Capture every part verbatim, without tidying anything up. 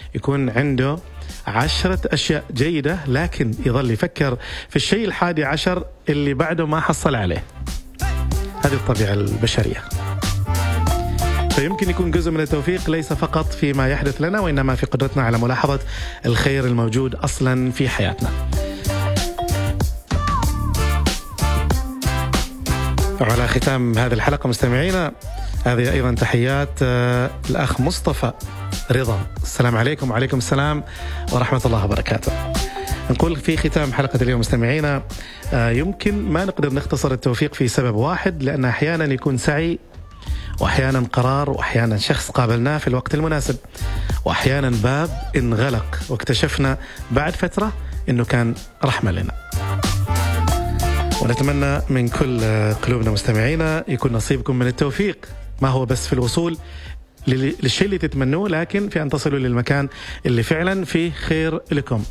يكون عنده عشرة أشياء جيدة، لكن يظل يفكر في الشيء الحادي عشر اللي بعده ما حصل عليه. هذه الطبيعة البشرية. فيمكن يكون جزء من التوفيق ليس فقط فيما يحدث لنا، وإنما في قدرتنا على ملاحظة الخير الموجود أصلا في حياتنا. وعلى ختام هذه الحلقة مستمعينا، هذه أيضا تحيات الأخ مصطفى رضا. السلام عليكم. وعليكم السلام ورحمة الله وبركاته. نقول في ختام حلقة اليوم مستمعينا، يمكن ما نقدر نختصر التوفيق في سبب واحد، لأن أحيانا يكون سعي، وأحيانا قرار، وأحيانا شخص قابلناه في الوقت المناسب، وأحيانا باب انغلق واكتشفنا بعد فترة أنه كان رحمة لنا. ونتمنى من كل قلوبنا مستمعينا يكون نصيبكم من التوفيق، ما هو بس في الوصول للشيء اللي تتمنوه، لكن في أن تصلوا للمكان اللي فعلا فيه خير لكم.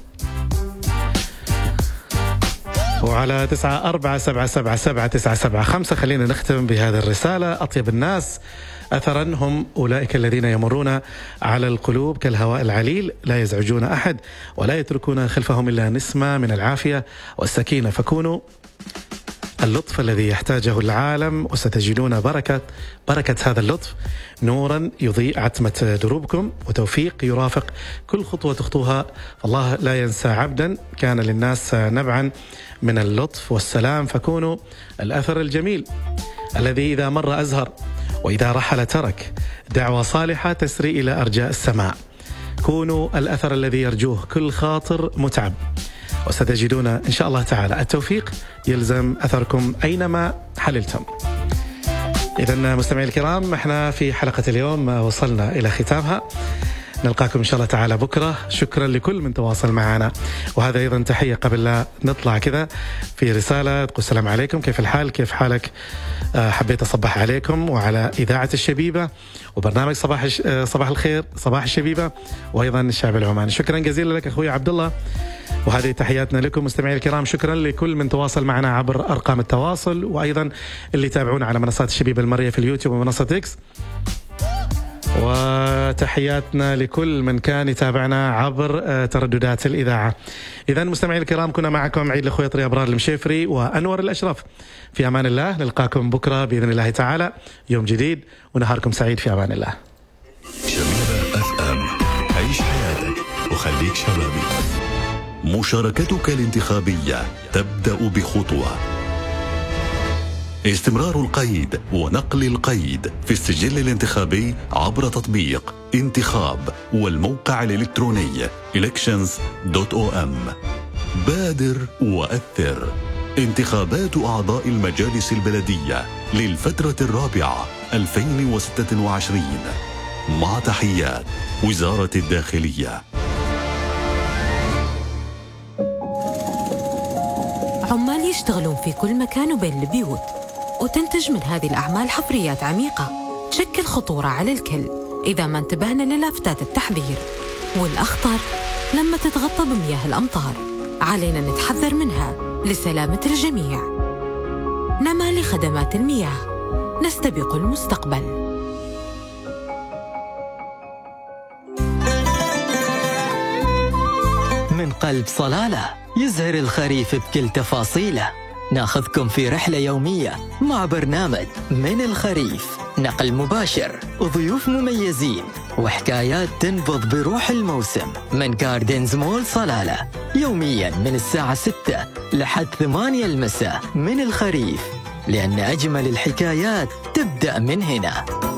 وعلى تسعة أربعة سبعة سبعة سبعة تسعة سبعة خمسة خلينا نختم بهذه الرسالة. أطيب الناس أثرا هم أولئك الذين يمرون على القلوب كالهواء العليل، لا يزعجون أحد ولا يتركون خلفهم إلا نسمة من العافية والسكينة، فكونوا اللطف الذي يحتاجه العالم، وستجدون بركة بركة هذا اللطف، نورا يضيء عتمة دروبكم، وتوفيق يرافق كل خطوة تخطوها. الله لا ينسى عبدا كان للناس نبعا من اللطف والسلام، فكونوا الأثر الجميل الذي إذا مر أزهر، وإذا رحل ترك دعوة صالحة تسري إلى أرجاء السماء. كونوا الأثر الذي يرجوه كل خاطر متعب، وستجدون إن شاء الله تعالى التوفيق يلزم أثركم أينما حللتم. إذن مستمعي الكرام، احنا في حلقة اليوم وصلنا إلى ختامها. نلقاكم إن شاء الله تعالى بكرة. شكرا لكل من تواصل معنا، وهذا أيضا تحية قبل لا نطلع كذا في رسالة تقول السلام عليكم، كيف الحال، كيف حالك؟ حبيت أصبح عليكم وعلى إذاعة الشبيبة وبرنامج صباح صباح الخير صباح الشبيبة، وأيضا الشعب العماني. شكرا جزيلا لك أخوي عبد الله، وهذه تحياتنا لكم مستمعي الكرام. شكرا لكل من تواصل معنا عبر أرقام التواصل، وأيضا اللي تابعونا على منصات الشبيبة المرئية في اليوتيوب ومنصة إكس. وتحياتنا لكل من كان يتابعنا عبر ترددات الإذاعة. إذن مستمعي الكرام، كنا معكم عيد الخويطري أبرار المشيفري وأنور الأشرف. في أمان الله، نلقاكم بكرة بإذن الله تعالى، يوم جديد ونهاركم سعيد في أمان الله. شبيبة أف أم، عيش حياتك وخليك شبابي. مشاركتك الانتخابية تبدأ بخطوة. استمرار القيد ونقل القيد في السجل الانتخابي عبر تطبيق انتخاب والموقع الإلكتروني إلكشنز دوت أو إم. بادر وأثر. انتخابات أعضاء المجالس البلدية للفترة الرابعة ألفين وستة وعشرين، مع تحيات وزارة الداخلية. عمال يشتغلون في كل مكان وبين البيوت، وتنتج من هذه الأعمال حفريات عميقة تشكل خطورة على الكل إذا ما انتبهنا للافتات التحذير. والأخطر لما تتغطى بمياه الأمطار، علينا نتحذر منها لسلامة الجميع. نما لخدمات المياه، نستبق المستقبل. من قلب صلالة يزهر الخريف بكل تفاصيله. ناخذكم في رحلة يومية مع برنامج من الخريف، نقل مباشر وضيوف مميزين وحكايات تنبض بروح الموسم من جاردنز مول صلالة، يوميا من الساعة ستة لحد ثمانية المساء. من الخريف، لأن أجمل الحكايات تبدأ من هنا.